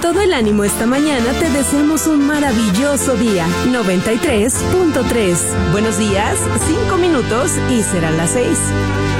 todo el ánimo esta mañana te deseamos un maravilloso día. 93.3. Buenos días, 5 minutos y serán las 6.